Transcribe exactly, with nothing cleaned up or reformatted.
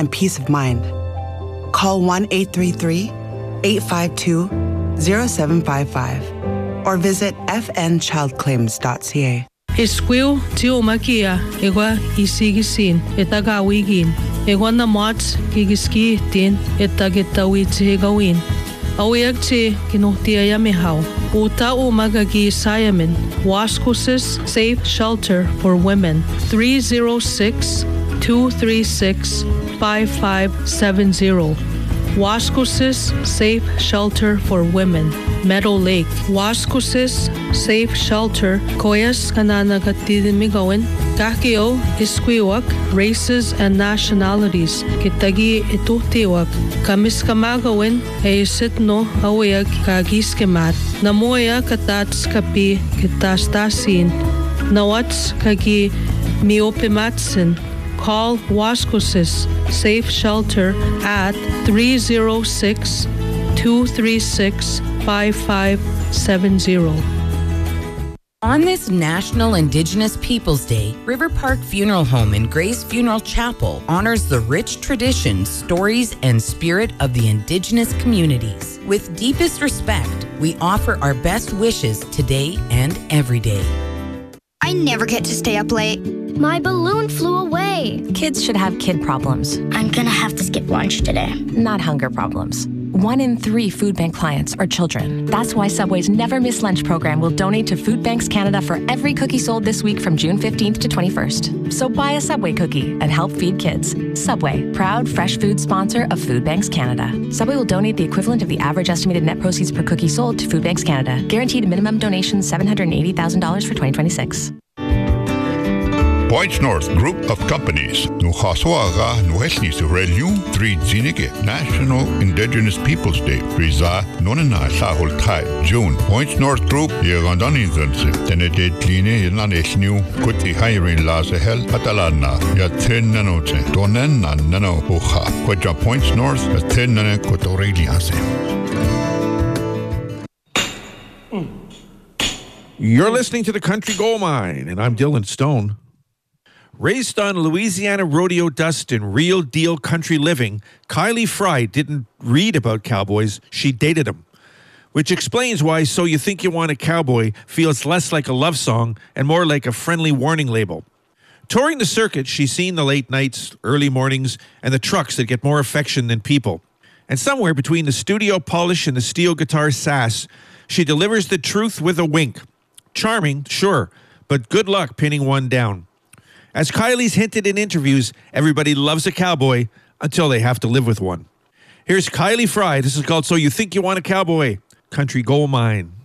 and peace of mind. Call one eight three three, eight five two, zero seven five five or visit f n child claims dot c a. Esquil tio makia egwa isigisin etagawigin egwa na mats gigiski tin etagetawi tigawin awiag ti kinuhtia yamihau uta u magagi sayamin Wascosis Safe Shelter for Women three oh six, two three six, five five seven zero. Wascosis Safe Shelter for Women, Meadow Lake. Wascosis Safe Shelter, koyas kanana gatidin migawin, kakio isquiwak, races and nationalities, kitagi itutiwak, kamis kamagawin, e sitno awayag kagiskemat, namoya katats kapi kitastasin, nawats kagi miopimatsin. Call Wascosis Safe Shelter at three oh six, two three six, five five seven zero. On this National Indigenous Peoples Day, River Park Funeral Home and Grace Funeral Chapel honors the rich traditions, stories, and spirit of the Indigenous communities. With deepest respect, we offer our best wishes today and every day. I never get to stay up late. My balloon flew away. Kids should have kid problems. I'm gonna have to skip lunch today. Not hunger problems. One in three food bank clients are children. That's why Subway's Never Miss Lunch program will donate to Food Banks Canada for every cookie sold this week from June fifteenth to twenty-first. So buy a Subway cookie and help feed kids. Subway, proud fresh food sponsor of Food Banks Canada. Subway will donate the equivalent of the average estimated net proceeds per cookie sold to Food Banks Canada. Guaranteed minimum donation seven hundred eighty thousand dollars for twenty twenty-six. Points North Group of Companies. Nu Khaswaga nu Hesni Sureliu three Zinike National Indigenous Peoples Day. Riza Nonana Sahul Tai June. Points North Group Yegandani Zanse. Tenete Kline Yenan Esniu Kuti Hiring Laza Hel Atalana. Ya ten nanote. Donen nan nano Hoha. Kwaja Points North a ten nane Kotoreliase. You're listening to the Country Gold Mine, and I'm Dylan Stone. Raised on Louisiana rodeo dust and real deal country living, Kylie Fry didn't read about cowboys, she dated them. Which explains why So You Think You Want a Cowboy feels less like a love song and more like a friendly warning label. Touring the circuit, she's seen the late nights, early mornings, and the trucks that get more affection than people. And somewhere between the studio polish and the steel guitar sass, she delivers the truth with a wink. Charming, sure, but good luck pinning one down. As Kylie's hinted in interviews, everybody loves a cowboy until they have to live with one. Here's Kylie Fry. This is called So You Think You Want a Cowboy, Country Gold Mine.